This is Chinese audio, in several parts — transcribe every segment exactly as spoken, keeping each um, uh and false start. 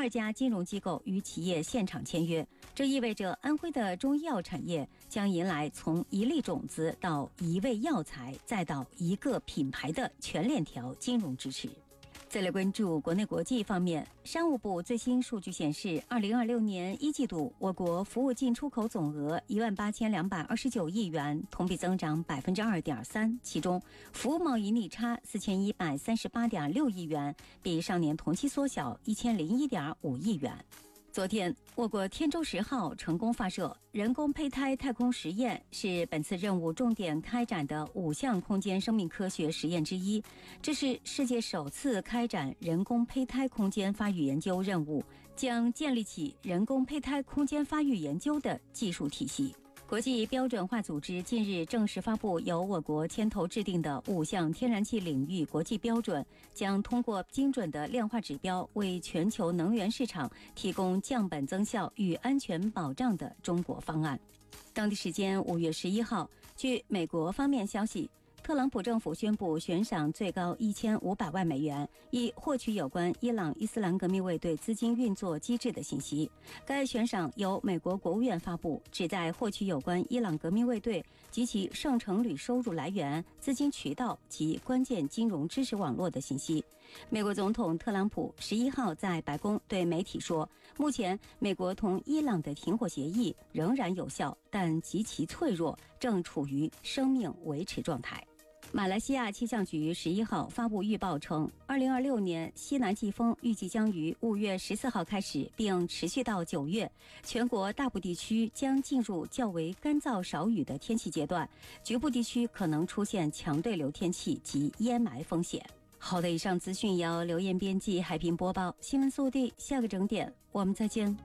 二家金融机构与企业现场签约，这意味着安徽的中医药产业将迎来从一粒种子到一味药材再到一个品牌的全链条金融支持。再来关注国内国际方面，商务部最新数据显示，二零二六年一季度我国服务进出口总额一万八千两百二十九亿元，同比增长百分之二点三，其中服务贸易逆差四千一百三十八点六亿元，比上年同期缩小一千零一点五亿元。昨天，我国天舟十号成功发射人工胚胎太空实验，是本次任务重点开展的五项空间生命科学实验之一。这是世界首次开展人工胚胎空间发育研究任务，将建立起人工胚胎空间发育研究的技术体系。国际标准化组织近日正式发布由我国牵头制定的五项天然气领域国际标准，将通过精准的量化指标，为全球能源市场提供降本增效与安全保障的中国方案。当地时间五月十一号，据美国方面消息，特朗普政府宣布悬赏最高一千五百万美元，以获取有关伊朗伊斯兰革命卫队资金运作机制的信息。该悬赏由美国国务院发布，旨在获取有关伊朗革命卫队及其圣城旅收入来源、资金渠道及关键金融支持网络的信息。美国总统特朗普十一号在白宫对媒体说，目前美国同伊朗的停火协议仍然有效，但极其脆弱，正处于生命维持状态。马来西亚气象局十一号发布预报称，二零二六年西南季风预计将于五月十四号开始，并持续到九月。全国大部地区将进入较为干燥少雨的天气阶段，局部地区可能出现强对流天气及淹埋风险。好的，以上资讯由刘艳编辑，海平播报。新闻速递，下个整点我们再见。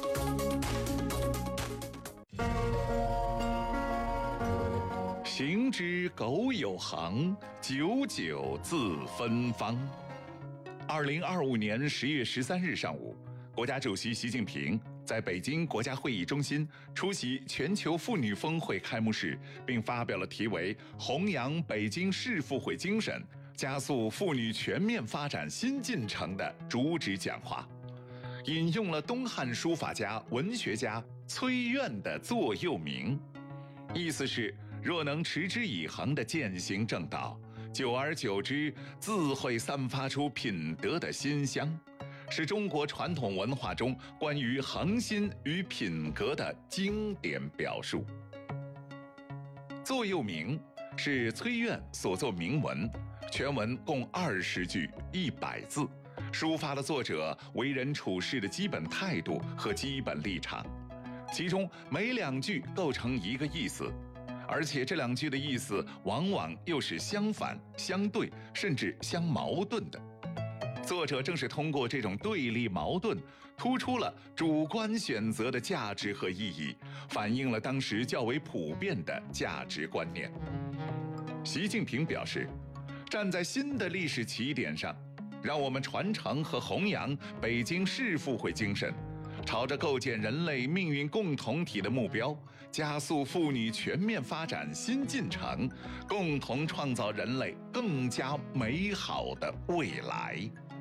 行之苟有行，久久自芬芳。二零二五年十月十三日上午，国家主席习近平在北京国家会议中心出席全球妇女峰会开幕式，并发表了题为“弘扬北京市妇会精神，加速妇女全面发展新进程”的主旨讲话，引用了东汉书法家、文学家崔苑的座右铭，意思是，若能持之以恒地践行正道，久而久之，自会散发出品德的馨香，是中国传统文化中关于恒心与品格的经典表述。座右铭是崔苑所作铭文，全文共二十句，一百字，抒发了作者为人处事的基本态度和基本立场，其中每两句构成一个意思，而且这两句的意思往往又是相反、相对，甚至相矛盾的。作者正是通过这种对立矛盾，突出了主观选择的价值和意义，反映了当时较为普遍的价值观念。习近平表示，站在新的历史起点上，让我们传承和弘扬北京市妇会精神，朝着构建人类命运共同体的目标，加速妇女全面发展新进程，共同创造人类更加美好的未来。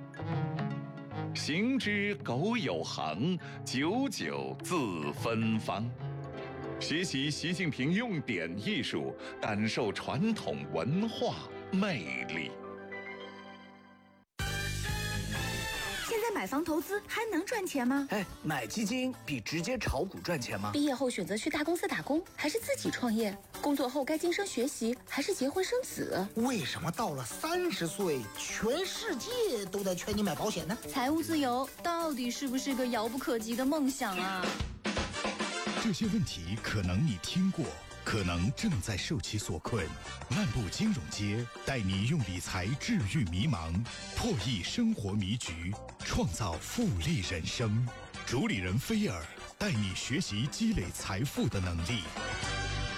行之苟有行，久久自芬芳。学习习近平用典艺术，感受传统文化魅力。 现在买房投资还能赚钱吗？ 哎，买基金比直接炒股赚钱吗？ 毕业后选择去大公司打工，还是自己创业？工作后该晋升学习，还是结婚生子？ 为什么到了三十岁，全世界都在劝你买保险呢？ 财务自由到底是不是个遥不可及的梦想啊？ 这些问题可能你听过，可能正在受其所困。漫步金融街，带你用理财治愈迷茫，破译生活迷局，创造复利人生。主理人菲尔带你学习积累财富的能力。